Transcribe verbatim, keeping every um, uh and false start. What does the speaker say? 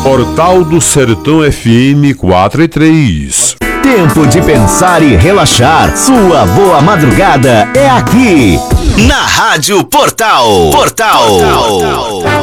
Portal do Sertão F M quatro e três. Tempo de pensar e relaxar. Sua boa madrugada é aqui na Rádio Portal. Portal. Portal.